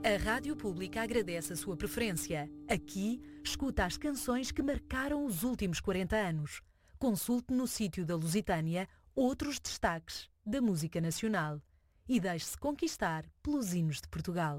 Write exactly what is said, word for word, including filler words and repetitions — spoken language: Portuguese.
A Rádio Pública agradece a sua preferência. Aqui, escuta as canções que marcaram os últimos quarenta anos. Consulte no sítio da Lusitânia outros destaques da música nacional. E deixe-se conquistar pelos hinos de Portugal.